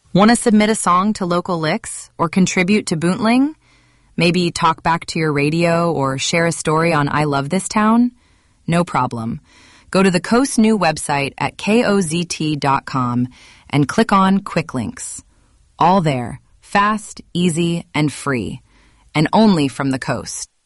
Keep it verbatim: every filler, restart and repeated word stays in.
Want to submit a song to Local Licks or contribute to Boontling? Maybe talk back to your radio or share a story on I Love This Town? No problem. Go to the Coast New website at kozt dot com and click on Quick Links. All there, fast, easy, and free, and only from the Coast.